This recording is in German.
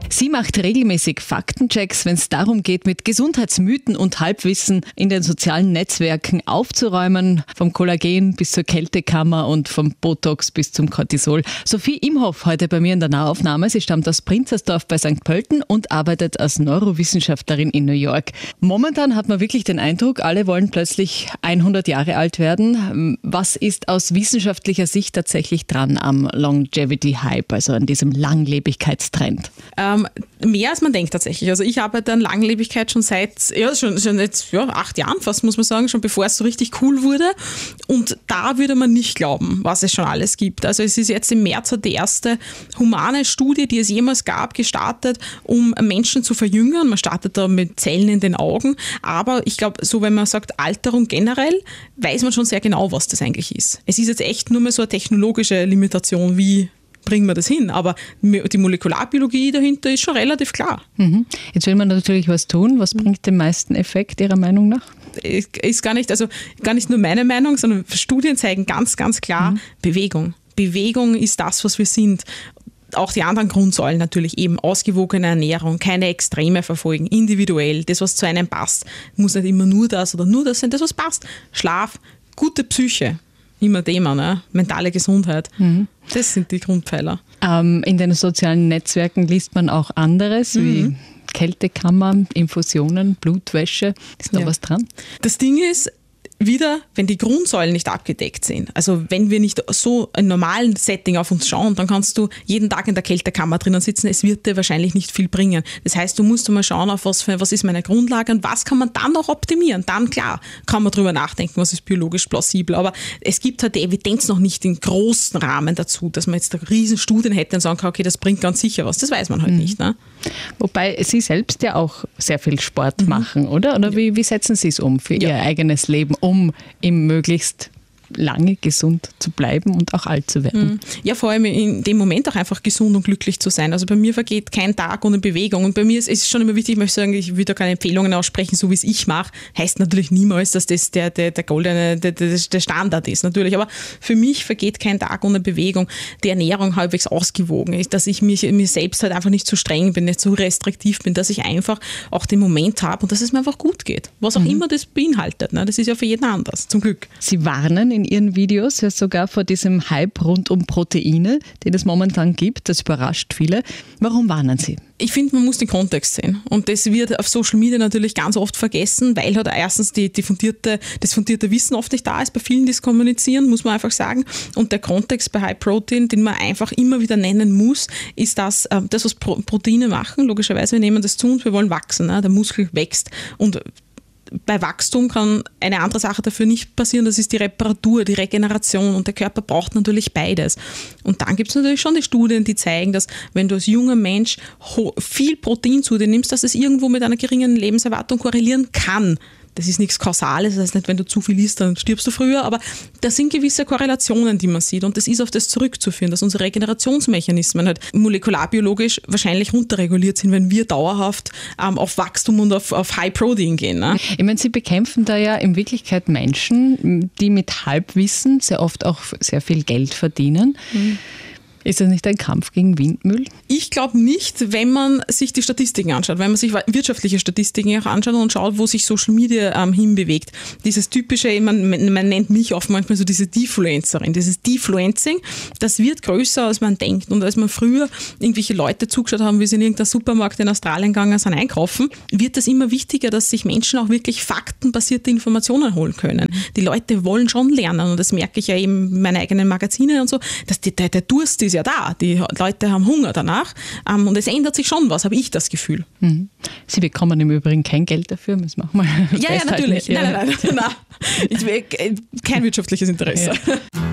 Sie macht regelmäßig Faktenchecks, wenn es darum geht, mit Gesundheitsmythen und Halbwissen in den sozialen Netzwerken aufzuräumen, vom Kollagen bis zur Kältekammer und vom Botox bis zum Cortisol. Sophie Imhoff heute bei mir in der Nahaufnahme. Sie stammt aus Prinzersdorf bei St. Pölten und arbeitet als Neurowissenschaftlerin in New York. Momentan hat man wirklich den Eindruck, alle wollen plötzlich 100 Jahre alt werden. Was ist aus wissenschaftlicher Sicht tatsächlich dran am Longevity-Hype, also an diesem Langlebigkeitstrend? Mehr als man denkt tatsächlich. Also ich arbeite an Langlebigkeit schon seit schon jetzt 8 Jahren fast, muss man sagen, schon bevor es so richtig cool wurde. Und da würde man nicht glauben, was es schon alles gibt. Also es ist jetzt im März die erste humane Studie, die es jemals gab, gestartet, um Menschen zu verjüngern. Man startet da mit Zellen in den Augen. Aber ich glaube, so wenn man sagt Alterung generell, weiß man schon sehr genau, was das eigentlich ist. Es ist jetzt echt nur mehr so eine technologische Limitation, wie bringen wir das hin? Aber die Molekularbiologie dahinter ist schon relativ klar. Jetzt will man natürlich was tun. Was bringt den meisten Effekt Ihrer Meinung nach? Ist gar nicht nur meine Meinung, sondern Studien zeigen ganz, ganz klar Bewegung. Bewegung ist das, was wir sind. Auch die anderen Grundsäulen natürlich eben ausgewogene Ernährung, keine Extreme verfolgen, individuell, das, was zu einem passt. Muss nicht immer nur das oder nur das sein, das, was passt. Schlaf, gute Psyche. Immer Thema, ne? Mentale Gesundheit. Das sind die Grundpfeiler. In den sozialen Netzwerken liest man auch anderes, wie Kältekammer, Infusionen, Blutwäsche. Ist noch was dran? Das Ding ist, wieder, wenn die Grundsäulen nicht abgedeckt sind, also wenn wir nicht so ein normalen Setting auf uns schauen, dann kannst du jeden Tag in der Kältekammer drinnen sitzen, es wird dir wahrscheinlich nicht viel bringen. Das heißt, du musst mal schauen, auf was ist meine Grundlage und was kann man dann noch optimieren. Dann, klar, kann man drüber nachdenken, was ist biologisch plausibel, aber es gibt halt die Evidenz noch nicht in großen Rahmen dazu, dass man jetzt da riesen Studien hätte und sagen kann, okay, das bringt ganz sicher was. Das weiß man halt nicht. Ne? Wobei Sie selbst ja auch sehr viel Sport machen, oder? Oder wie setzen Sie es um für Ihr eigenes Leben, um im möglichst lange gesund zu bleiben und auch alt zu werden? Ja, vor allem in dem Moment auch einfach gesund und glücklich zu sein. Also bei mir vergeht kein Tag ohne Bewegung und bei mir ist es schon immer wichtig, ich möchte sagen, ich will da keine Empfehlungen aussprechen, so wie es ich mache, heißt natürlich niemals, dass das der goldene, der Standard ist, natürlich, aber für mich vergeht kein Tag ohne Bewegung, die Ernährung halbwegs ausgewogen ist, dass ich mir selbst halt einfach nicht zu streng bin, nicht zu restriktiv bin, dass ich einfach auch den Moment habe und dass es mir einfach gut geht, was auch immer das beinhaltet, ne? Das ist ja für jeden anders, zum Glück. Sie warnen in Ihren Videos ja sogar vor diesem Hype rund um Proteine, den es momentan gibt. Das überrascht viele. Warum warnen Sie? Ich finde, man muss den Kontext sehen. Und das wird auf Social Media natürlich ganz oft vergessen, weil halt erstens das fundierte Wissen oft nicht da ist, bei vielen, die es kommunizieren, muss man einfach sagen. Und der Kontext bei High Protein, den man einfach immer wieder nennen muss, ist das was Proteine machen. Logischerweise, wir nehmen das zu uns, wir wollen wachsen. Ne? Der Muskel wächst. Und bei Wachstum kann eine andere Sache dafür nicht passieren, das ist die Reparatur, die Regeneration und der Körper braucht natürlich beides. Und dann gibt es natürlich schon die Studien, die zeigen, dass wenn du als junger Mensch viel Protein zu dir nimmst, dass es irgendwo mit einer geringen Lebenserwartung korrelieren kann. Das ist nichts Kausales, das heißt nicht, wenn du zu viel isst, dann stirbst du früher, aber da sind gewisse Korrelationen, die man sieht und das ist auf das zurückzuführen, dass unsere Regenerationsmechanismen halt molekularbiologisch wahrscheinlich runterreguliert sind, wenn wir dauerhaft auf Wachstum und auf High Protein gehen. Ne? Ich meine, Sie bekämpfen da ja in Wirklichkeit Menschen, die mit Halbwissen sehr oft auch sehr viel Geld verdienen. Ist das nicht ein Kampf gegen Windmüll? Ich glaube nicht, wenn man sich die Statistiken anschaut, wenn man sich wirtschaftliche Statistiken auch anschaut und schaut, wo sich Social Media hinbewegt. Dieses typische, man nennt mich oft manchmal so diese Defluencerin, dieses Defluencing, das wird größer, als man denkt. Und als man früher irgendwelche Leute zugeschaut haben, wie sie in irgendeinem Supermarkt in Australien gegangen sind, einkaufen, wird das immer wichtiger, dass sich Menschen auch wirklich faktenbasierte Informationen holen können. Die Leute wollen schon lernen und das merke ich ja eben in meinen eigenen Magazinen und so, dass der Durst ist ja da. Die Leute haben Hunger danach und es ändert sich schon was, habe ich das Gefühl. Sie bekommen im Übrigen kein Geld dafür, müssen wir auch mal Ja, natürlich. Nein. Kein wirtschaftliches Interesse. Ja.